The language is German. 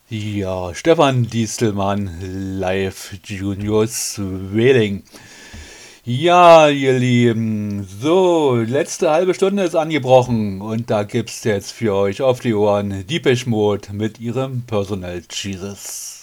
Ja, Stefan Distelmann, Live Juniors Wähling. Ja, ihr Lieben, so, letzte halbe Stunde ist angebrochen und da gibt's jetzt für euch auf die Ohren Depeche Mode mit ihrem Personal Jesus.